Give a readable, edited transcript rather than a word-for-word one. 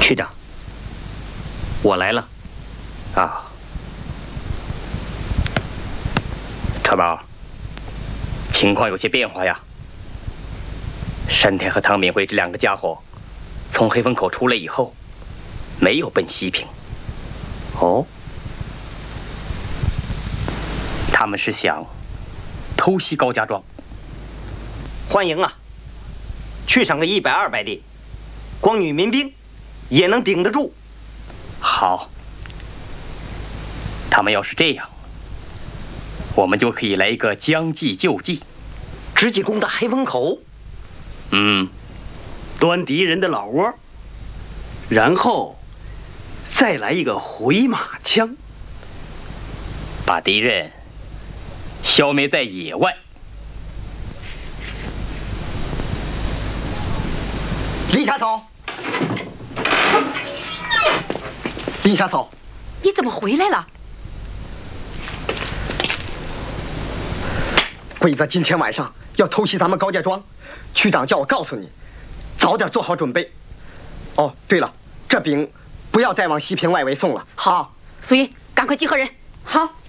区长，我来了。 啊，车宝，情况有些变化呀。山田和唐敏慧这两个家伙从黑风口出来以后，没有奔西平。 哦， 他们是想偷袭高家庄。 欢迎啊！去上个100、200的，光女民兵也能顶得住。 好，他们要是这样，我们就可以来一个将计就计， 直接攻打黑风口。 端敌人的老窝，然后再来一个回马枪， 把敌人消灭在野外。 林下草，林下草， 你怎么回来了？ 鬼子今天晚上要偷袭咱们高家庄，区长叫我告诉你，早点做好准备。哦，对了，这饼不要再往西平外围送了。 好，苏云，赶快集合人。好。